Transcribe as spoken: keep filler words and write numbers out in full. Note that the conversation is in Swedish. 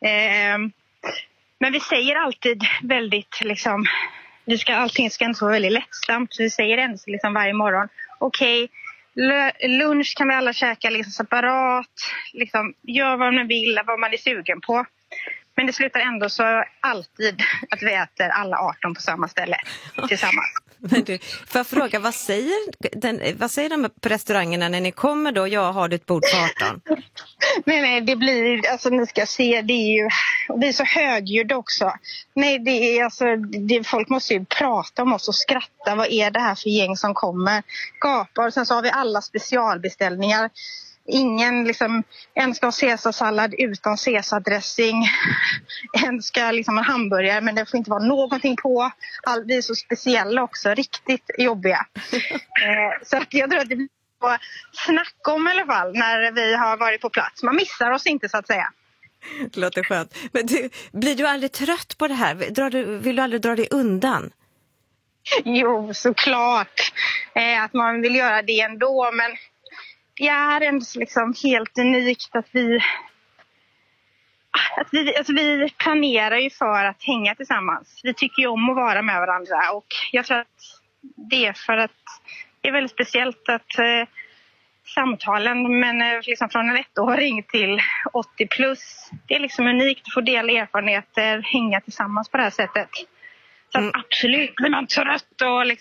Eh, men vi säger alltid väldigt liksom, vi ska, allting ska inte vara väldigt lättsamt. Så vi säger ändå liksom varje morgon, okej, okay, lunch kan vi alla käka liksom separat. Liksom, gör vad man vill, vad man är sugen på. Men det slutar ändå så alltid att vi äter alla arton på samma ställe tillsammans. Men du, får jag fråga, vad säger, den, vad säger de på restaurangerna när ni kommer då? Jag har ett bord på arton. nej, nej, det blir, alltså ni ska se, det är ju, vi är så högljudda också. Nej, det är alltså, det, folk måste ju prata om oss och skratta. Vad är det här för gäng som kommer? Gapar, och sen så har vi alla specialbeställningar. Ingen liksom, en ska ha caesarsallad utan caesardressing. En ska liksom en hamburgare, men det får inte vara någonting på. All, vi är så speciella också, riktigt jobbiga. eh, så att jag tror att det blir att snacka om i alla fall när vi har varit på plats. Man missar oss inte så att säga. Det låter skönt. Men du, blir du aldrig trött på det här? Drar du, vill du aldrig dra dig undan? Jo, såklart. Eh, att man vill göra det ändå, men det är ändå liksom helt unikt att vi, att vi, alltså vi planerar ju för att hänga tillsammans. Vi tycker ju om att vara med varandra, och jag tror att det är för att det är väldigt speciellt att eh, samtalen, men eh, liksom från en ettåring till åttio plus, det är liksom unikt att få dela erfarenheter, hänga tillsammans på det här sättet. Så att absolut blir man trött och liksom